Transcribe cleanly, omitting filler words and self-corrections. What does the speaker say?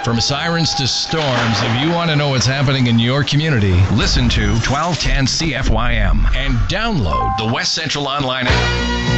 From sirens to storms, if you want to know what's happening in your community, listen to 1210 CFYM and download the West Central Online app.